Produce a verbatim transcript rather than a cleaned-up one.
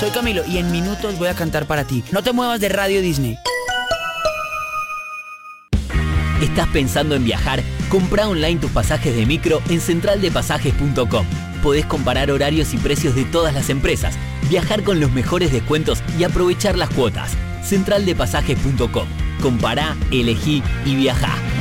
Soy Camilo y en minutos voy a cantar para ti. No te muevas de Radio Disney. ¿Estás pensando en viajar? Comprá online tus pasajes de micro en central de pasajes punto com. Podés comparar horarios y precios de todas las empresas, viajar con los mejores descuentos y aprovechar las cuotas. central de pasajes punto com. Compará, elegí y viajá.